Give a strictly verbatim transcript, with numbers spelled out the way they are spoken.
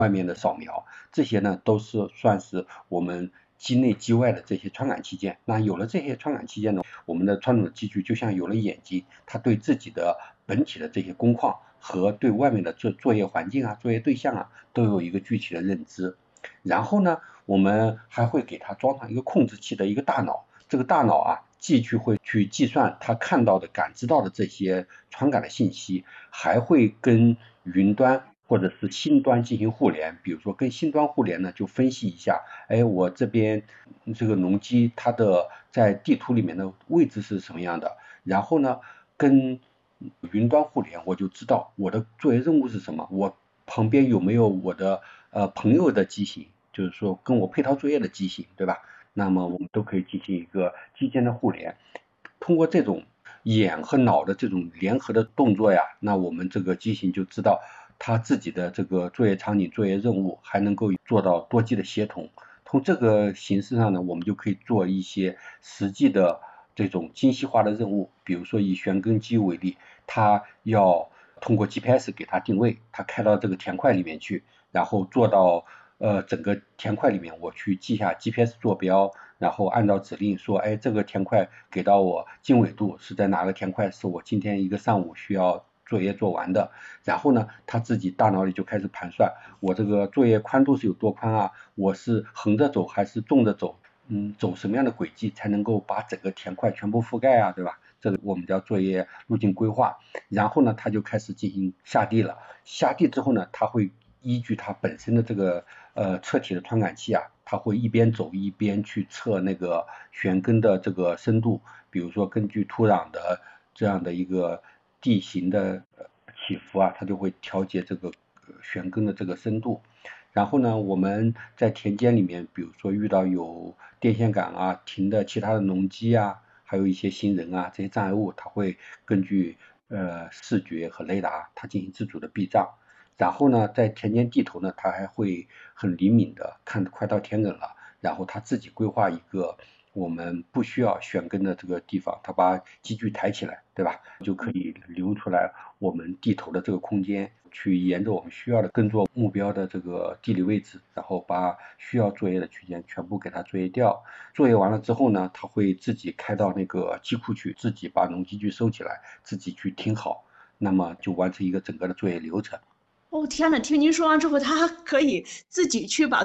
外面的扫描，这些呢都是算是我们机内机外的这些传感器件。那有了这些传感器件呢，我们的传统的机具就像有了眼睛，它对自己的本体的这些工况和对外面的作作业环境啊、作业对象啊，都有一个具体的认知。然后呢，我们还会给它装上一个控制器的一个大脑，这个大脑啊，既去会去计算它看到的、感知到的这些传感的信息，还会跟云端或者是新端进行互联。比如说跟新端互联呢，就分析一下，哎，我这边这个农机它的在地图里面的位置是什么样的，然后呢，跟云端互联，我就知道我的作业任务是什么，我旁边有没有我的呃朋友的机型，就是说跟我配套作业的机型，对吧？那么我们都可以进行一个机间的互联。通过这种眼和脑的这种联合的动作呀，那我们这个机型就知道它自己的这个作业场景、作业任务，还能够做到多机的协同。从这个形式上呢，我们就可以做一些实际的这种精细化的任务。比如说以旋耕机为例，它要通过 G P S 给它定位，它开到这个田块里面去，然后做到呃整个田块里面，我去记下 G P S 坐标，然后按照指令说，哎，这个田块给到我经纬度是在哪个田块，是我今天一个上午需要作业做完的。然后呢，他自己大脑里就开始盘算，我这个作业宽度是有多宽啊？我是横着走还是纵着走？嗯，走什么样的轨迹才能够把整个田块全部覆盖啊，对吧？这个我们叫作业路径规划。然后呢，他就开始进行下地了。下地之后呢，他会依据它本身的这个呃车体的传感器啊，它会一边走一边去测那个旋耕的这个深度，比如说根据土壤的这样的一个地形的起伏啊，它就会调节这个旋耕的这个深度。然后呢，我们在田间里面，比如说遇到有电线杆啊、停的其他的农机啊，还有一些行人啊这些障碍物，它会根据呃视觉和雷达，它进行自主的避障。然后呢，在田间地头呢，它还会很灵敏的看快到田埂了，然后它自己规划一个我们不需要旋耕的这个地方，它把机具抬起来，对吧？就可以留出来我们地头的这个空间，去沿着我们需要的耕作目标的这个地理位置，然后把需要作业的区间全部给它作业掉。作业完了之后呢，它会自己开到那个机库去，自己把农机具收起来，自己去听好，那么就完成一个整个的作业流程。 哦天呐，听您说完之后，他还可以自己去把